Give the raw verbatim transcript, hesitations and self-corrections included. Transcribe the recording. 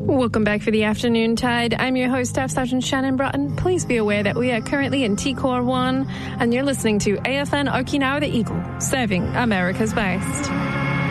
Welcome back for the Afternoon Tide. I'm your host, Staff Sergeant Shannon Broughton. Please be aware that we are currently in T Core one, and you're listening to A F N Okinawa the Eagle, serving America's best.